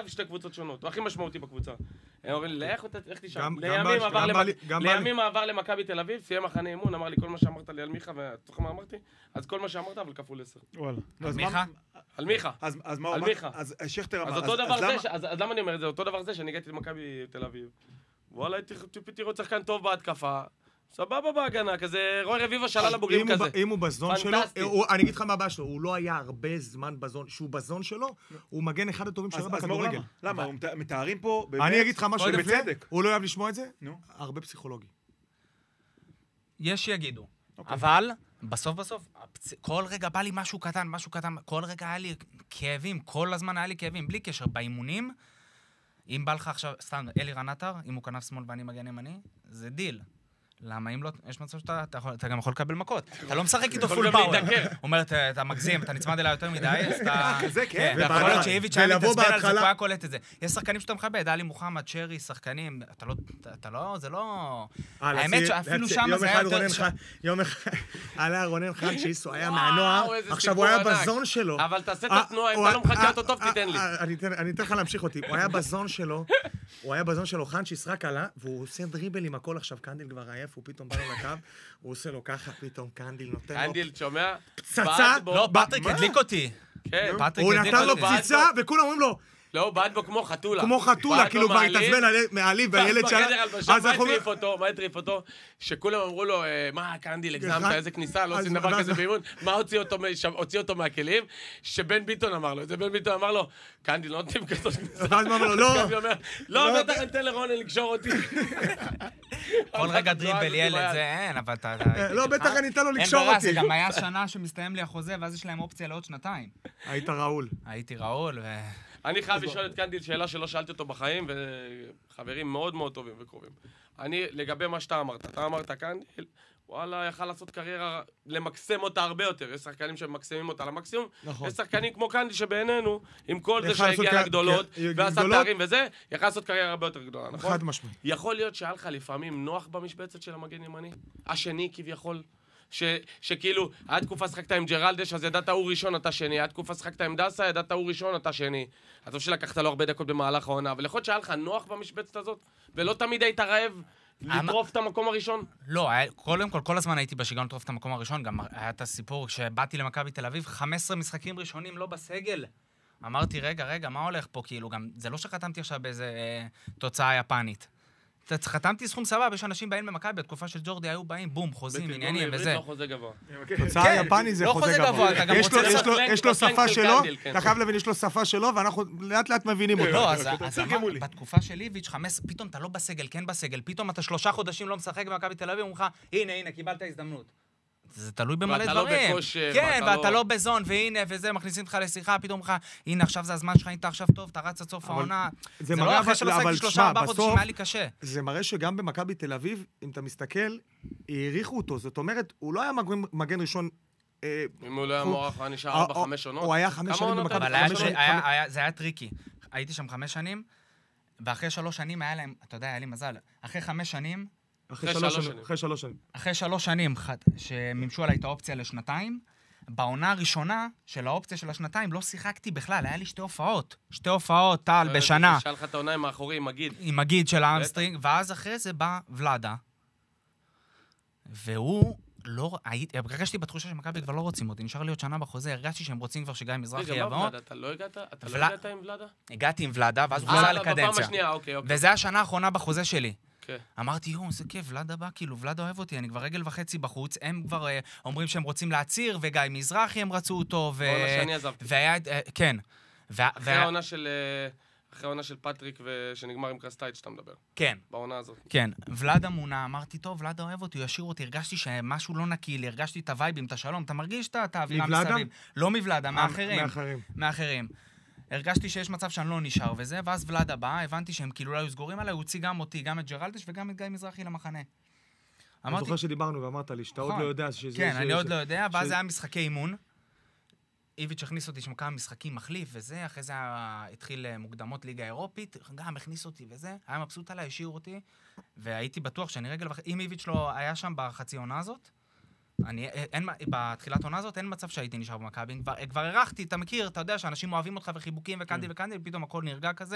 שתי קבוצות שונות, הוא הכי משמעותי בקבוצה. הם אומרים לי, איך תשאר? לימים עבר למכבי תל אביב, סיים מחנה אימון, אמר לי כל מה שאמרת לי על מיכה, ותוך מה אמרתי? אז כל מה שאמרת, אבל כפול 10. וואלה. על מיכה? על מיכה. אז מה על מיכה. אז שכטר אמר. אז אותו דבר זה, אז למה אני אומר את זה? אותו דבר זה שאני הגעתי למכבי תל אביב. וואלה, תראו שחקן טוב בהתקפה. סבבה בהגנה, כזה רוי רביבו שלל לבוגרים כזה. אם הוא בזון שלו, אני אגיד לך מה הבעיה שלו, הוא לא היה הרבה זמן בזון, שהוא בזון שלו, הוא מגן אחד הטובים שראה בכדורגל. למה? מתארים פה באמת... אני אגיד לך משהו לפני, בצדק. הוא לא אוהב לשמוע את זה? הרבה פסיכולוגי. יש שיגידו, אבל בסוף, כל רגע בא לי משהו קטן, כל רגע היה לי כאבים, כל הזמן היה לי כאבים, בלי קשר, באימונים, אם בא לך עכשיו, סתם, אלירן עטר, אם הוא כנף שמאל ואני מגן ימני, זה דיל. למה אם לא, יש מצב שאתה גם יכול לקבל מכות. אתה לא משחק איתו פול פאוור. הוא אומר, אתה מגזים, אתה נצמד אליי יותר מדי, אז אתה... זה כן. ויכול להיות שאיביץ' היה מתעצבן על זה, הוא היה קולט את זה. יש שחקנים שאתה מכבד, עלי מוחמד, שרי, שחקנים, אתה לא, זה לא... האמת שאפילו שם זה היה יותר... יום אחד עלה רונן חן שאיסו היה מהנוער, עכשיו הוא היה בזון שלו. אבל תעשה את התנועה, אם אתה לא מחכה אותו טוב, תיתן לי. אני אתן לך להמשיך אותי. הוא היה בזון שלו, חן שישרק עלה, והוא עושה דריבל עם הכל עכשיו, קנדיל כבר עייף, הוא פתאום בא לו לקו, הוא עושה לו ככה, פתאום קנדיל נותן לו... קנדיל, שומע? פצצה! לא, פטריק הדליק אותי. כן. הוא נתן לו פציצה, וכולם אומרים לו... לא, הוא בעט בו כמו חתולה. כמו חתולה, כאילו כבר התעצבן מעליב בילד שלה. מה הטריף אותו? שכולם אמרו לו, מה, קנדיל, הגזמת, איזה כניסה, לא עושים דבר כזה באימון. מה הוציא אותו מהכלים? שבן ביטון אמר לו. בן ביטון אמר לו, קנדיל, לא נותנים כזאת כניסה. ואז מה אמר לו, לא. לא, בטח אני אתן לרונן לקשור אותי. כל רגע דריבל ילד, זה אין, אבל אתה... לא, בטח אני אתן לו לקשור אותי. זה גם היה שנה שמסתיים לי החוזה, ואז יש להם אופציה לעוד שנתיים. הייתי ראול, אני חייב לשאול את קנדיל שאלה שלא שאלתי אותו בחיים, וחברים מאוד מאוד טובים וקרובים. לגבי מה שאתה אמרת, קנדיל, וואלה, יכל לעשות קריירה, למקסם אותה הרבה יותר. יש שחקנים שמקסמים אותה למקסימום. יש שחקנים כמו קנדיל שבעינינו, עם כל זה שהגיע לגדולות, ועשה תארים וזה, יכל לעשות קריירה הרבה יותר גדולה, נכון? חד משמעית. יכול להיות שהיה לך לפעמים נוח במשבצת של המגן ימני? השני כביכול? שכאילו, עד תקופה שחקת עם ג'רלדש, אז ידעת הוא ראשון, אתה שני. עד תקופה שחקת עם דסה, ידעת הוא ראשון, אתה שני. אז טוב שלקחת לו הרבה דקות במהלך העונה, אבל יכול להיות שהיה לך נוח במשבצת הזאת, ולא תמיד היית רעב לטרוף את המקום הראשון? לא, קודם כל הזמן הייתי בשיגעון לטרוף את המקום הראשון, גם היה את הסיפור שבאתי למכבי תל אביב, 15 משחקים ראשונים לא בסגל. אמרתי, רגע, מה הולך פה? כאילו, גם, זה לא שחתמתי עכשיו באיזה תוצאה יפנית. חתמתי סכום סבבה, יש אנשים באים במכבי, בתקופה של ג'ורדי היו באים, בום, חוזים, עניינים וזה. לא חוזה גבוה. תוצאה יפני זה חוזה גבוה. יש לו שפה שלו, אתה חייב להבין, יש לו שפה שלו, ואנחנו לאט לאט מבינים אותו. לא, אז בתקופה של איביץ', פתאום אתה לא בסגל, כן בסגל, פתאום אתה 3 חודשים לא משחק במכבי תל אביב, אומרים לך, הנה, קיבלת הזדמנות. זה תלוי במלא דברים. כן, ואתה לא בזון, והנה, וזה, מכניסים אותך לשיחה, פתאום לך, הנה, עכשיו זה הזמן שלך, אתה עכשיו טוב, אתה רץ עד סוף העונה. זה לא אחרי שלא שחקתי 3-4 חודשים, היה לי קשה. זה מראה שגם במכבי תל אביב, אם אתה מסתכל, העריכו אותו. זאת אומרת, הוא לא היה מגן ראשון... אם הוא לא היה מוערך, הוא היה נשאר 4-5 עונות. הוא היה 5 שנים במכבי. זה היה טריקי. הייתי שם 5 שנים, ואחרי 3 שנים היה להם, אתה יודע, היה לי מזל. אחרי 5 שנים, אחרי 3 שנים. אחרי 3 שנים שמימשו עליי את האופציה לשנתיים, בעונה הראשונה של האופציה של השנתיים לא שיחקתי בכלל, היה לי 2 הופעות, טל, בשנה. שאל לך את העונה עם האחורי, עם מגיד. עם מגיד של האמסטרינג, ואז אחרי זה בא ולדה, והוא לא... הרגשתי בתחושה שמכבי כבר לא רוצים אותי, נשאר לי עוד שנה בחוזה, הרגשתי שהם רוצים כבר שגיא מזרחי יבוא. אתה לא הגעת עם ולדה? הגעתי עם ולדה, ואז הוא חזר לקדנציה. וזה השנה האחרונה בחוזה שלי. אמרתי, זה כיף, ולדה בא, כאילו, ולדה אוהב אותי, אני כבר רגל וחצי בחוץ, הם כבר אומרים שהם רוצים להציר, וגיא מזרחי הם רצו אותו, בעונה שאני עזבתי. כן. אחרי העונה של פטריק שנגמר עם קרסטייט שאתה מדבר. כן. בעונה הזאת. כן. ולדה מונה, אמרתי, טוב, ולדה אוהב אותי, הוא ישאיר אותי, הרגשתי שמשהו לא נקי לי, הרגשתי את הווייבים, את השלום, אתה מרגיש את האווירה מסביב. לא מוולדה, מאחרים. הרגשתי שיש מצב שאני לא נשאר וזה, ואז ולדה בא, הבנתי שהם כאילו לא היו סגורים עליי, הוא הוציא גם אותי, גם את ג'רלדש וגם את גיא מזרחי למחנה. אני זוכר שדיברנו ואמרת לי, שאתה עוד לא יודע שזה... כן, אני עוד לא יודע, ואז היה משחקי אימון. איביץ' הכניס אותי שם כמה משחקים מחליף וזה, אחרי זה התחיל מוקדמות ליגה אירופית, גם הכניס אותי וזה, היה מבסוט עליי, השאיר אותי, והייתי בטוח שאני רגל וחצי, אם איביץ' לא היה שם בחצי עונה הזאת, בתחילת עונה הזאת אין מצב שהייתי נשאר במכבי, כבר הרחתי, אתה מכיר, אתה יודע שאנשים אוהבים אותך וחיבוקים וקנדיל, פתאום הכל נרגע כזה,